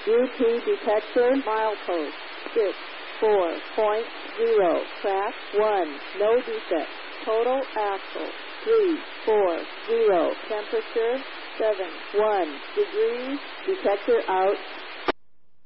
UT detector milepost 64.0. Track 1. No defect. Total axle 340. Temperature 71 degrees. Detector out.